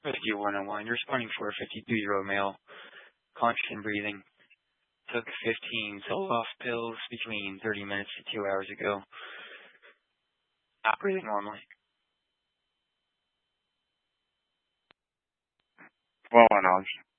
Rescue 101. You're responding for a 52-year-old male, conscious and breathing. Took 15 Zoloft pills between 30 minutes to 2 hours ago. Not breathing normally. Well, knowledge.